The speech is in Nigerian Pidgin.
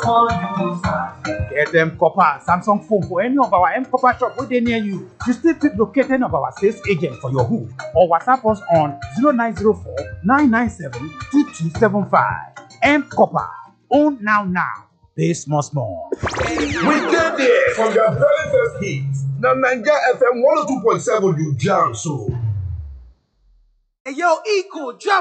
Get M Copper Samsung phone for any of our M Copper shop within near you. You still fit locate any of our sales agent for your hood or WhatsApp us on 0904 997 2275. M Copper. Own now. Pay small. We get there from your very first hit. Now Niger FM 102.7 you jam so. Hey yo, Eco, drop